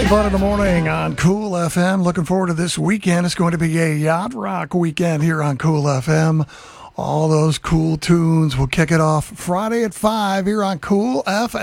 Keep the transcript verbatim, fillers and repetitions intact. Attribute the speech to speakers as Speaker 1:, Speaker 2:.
Speaker 1: fun in the morning on Cool F M. Looking forward to this weekend. It's going to be a yacht rock weekend here on Cool F M. All those cool tunes. We'll kick it off Friday at five here on Cool F M.